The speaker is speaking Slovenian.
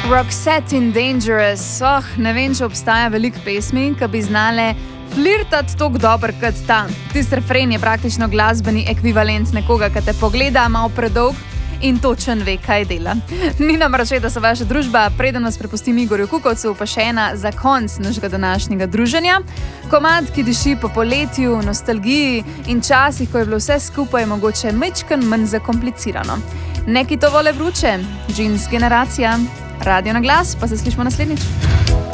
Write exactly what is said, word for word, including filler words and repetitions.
Roxette in Dangerous. Oh, ne vem, če obstaja veliko pesmi, ki bi znale flirtati tako dobro kot ta. Tist refren je praktično glasbeni ekvivalent nekoga, ki te pogleda malo predolg in točen ve, kaj dela. Ni nam reče, da so vaša družba, preden vas prepustim Igorju Kukovcu, pa še ena za konc našega današnjega druženja. Komad, ki diši po poletju, nostalgiji in časih, ko je bilo vse skupaj mogoče majčken manj zakomplicirano. Neki to vole vruče, Jeans generacija. Radio na glas, pa se slišimo naslednjič.